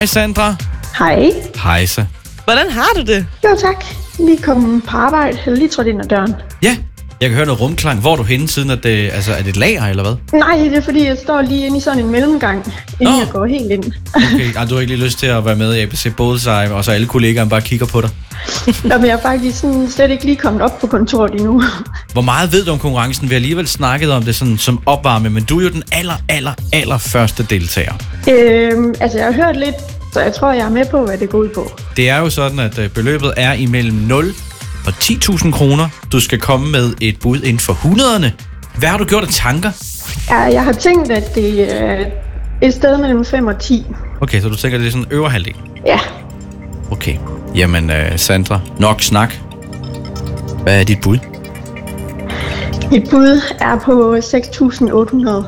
Hej Sandra. Hej. Hejsa. Hvordan har du det? Jo, tak. Lige kommet på arbejde. Jeg lige trådt ind ad døren. Ja, jeg kan høre noget rumklang. Hvor er du henne siden? Er det et lager, eller hvad? Nej, det er fordi, jeg står lige inde i sådan en mellemgang, inden jeg går helt ind. Okay, du har ikke lige lyst til at være med i ABC Bullseye, og så alle kollegaerne bare kigger på dig? Nå, men jeg er faktisk sådan slet ikke lige kommet op på kontoret endnu. Hvor meget ved du om konkurrencen? Vi har alligevel snakket om det sådan, som opvarme, men du er jo den aller første deltager. Altså, jeg har hørt lidt, så jeg tror, jeg er med på, hvad det går ud på. Det er jo sådan, at beløbet er imellem 0 og 10.000 kroner. Du skal komme med et bud inden for 100'erne. Hvad har du gjort af tanker? Ja, jeg har tænkt, at det er et sted mellem 5 og 10. Okay, så du tænker, det er sådan øvre halvdel? Ja. Okay. Jamen, Sandra, nok snak. Hvad er dit bud? Mit bud er på 6.800.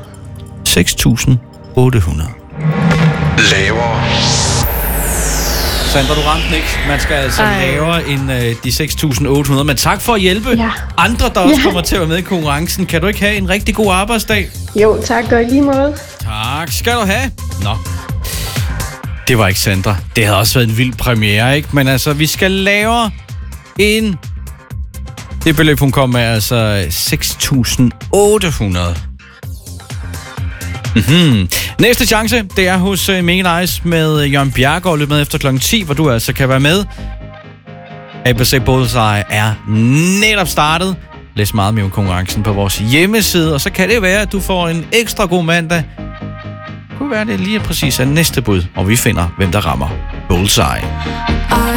6.800. Lavere. Sandra, du ramte den ikke. Man skal altså lavere end de 6.800. Men tak for at hjælpe andre, der også kommer til at være med i konkurrencen. Kan du ikke have en rigtig god arbejdsdag? Jo, tak. Og i lige måde. Tak skal du have. Nå. Det var ikke Sandra. Det havde også været en vild premiere, ikke? Men altså, vi skal lavere end det beløb, hun kom med, altså 6.800. Næste chance, det er hos Mega Nice med Jørgen Bjerregaard, løbet med efter kl. 10, hvor du altså kan være med. ABC Bullseye er netop startet. Læs meget mere om konkurrencen på vores hjemmeside, og så kan det være, at du får en ekstra god mandag. Det kunne være, det lige præcis er næste bud, og vi finder, hvem der rammer Bullseye.